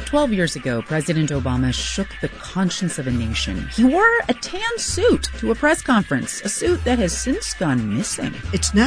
12 years ago, President Obama shook the conscience of a nation. He wore a tan suit to a press conference, a suit that has since gone missing. It's not